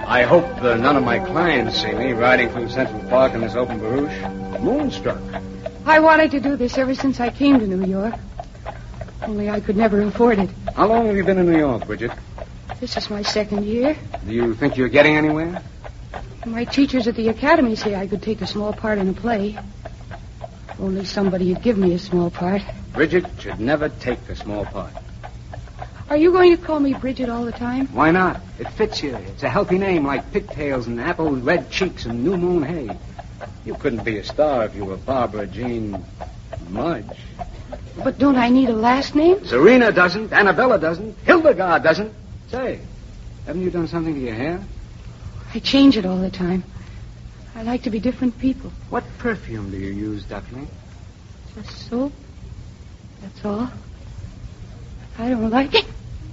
I hope none of my clients see me riding through Central Park in this open barouche. Moonstruck. I wanted to do this ever since I came to New York. Only I could never afford it. How long have you been in New York, Bridget? This is my second year. Do you think you're getting anywhere? My teachers at the academy say I could take a small part in a play. If only somebody would give me a small part. Bridget should never take a small part. Are you going to call me Bridget all the time? Why not? It fits you. It's a healthy name like pigtails and apple red cheeks and new moon hay. You couldn't be a star if you were Barbara Jean Mudge. But don't I need a last name? Serena doesn't. Annabella doesn't. Hildegard doesn't. Say, haven't you done something to your hair? I change it all the time. I like to be different people. What perfume do you use, Duckling? Just soap. That's all. I don't like it.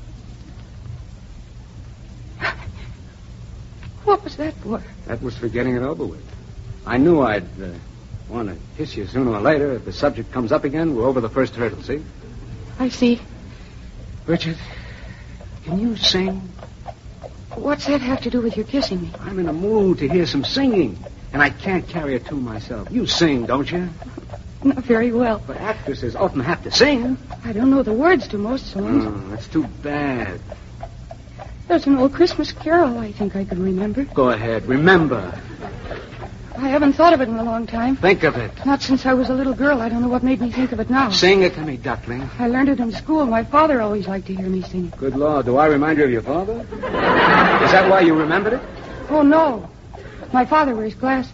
What was that for? That was for getting it over with. I knew I'd want to kiss you sooner or later. If the subject comes up again, we're over the first hurdle, see? I see. Bridget, can you sing? What's that have to do with your kissing me? I'm in a mood to hear some singing, and I can't carry a tune myself. You sing, don't you? Not very well. But actresses often have to sing. I don't know the words to most songs. Oh, that's too bad. There's an old Christmas carol I think I could remember. Go ahead. Remember. I haven't thought of it in a long time. Think of it. Not since I was a little girl. I don't know what made me think of it now. Sing it to me, Duckling. I learned it in school. My father always liked to hear me sing it. Good Lord. Do I remind you of your father? Is that why you remembered it? Oh, no. My father wears glasses.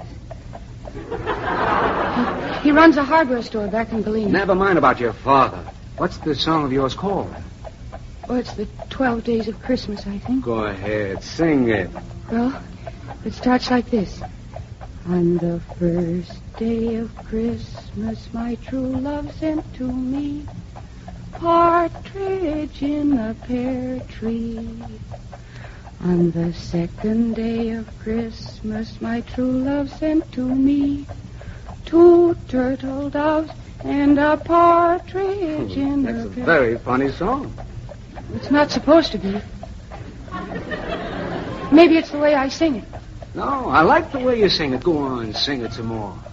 He runs a hardware store back in Galena. Never mind about your father. What's the song of yours called? Oh, it's the 12 Days of Christmas, I think. Go ahead. Sing it. Well, it starts like this. On the first day of Christmas, my true love sent to me partridge in a pear tree. On the second day of Christmas, my true love sent to me 2 turtle doves and a partridge in a pear tree. That's a very funny song. It's not supposed to be. Maybe it's the way I sing it. No, I like the way you sing it. Go on, sing it some more.